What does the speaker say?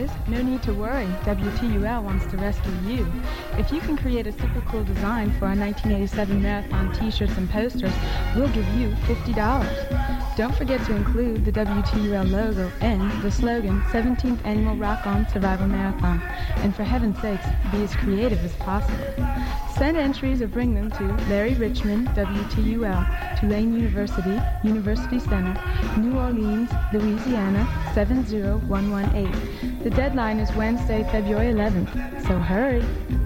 is, no need to worry. WTUL wants to rescue you. If you can create a super cool design for our 1987 marathon t-shirts and posters, we'll give you $50. Don't forget to include the WTUL logo and the slogan, 17th Annual Rock On Survival Marathon. And for heaven's sakes, be as creative as possible. Send entries or bring them to Larry Richmond, WTUL, Tulane University, University Center, New Orleans, Louisiana, 70118. The deadline is Wednesday, February 11th, so hurry.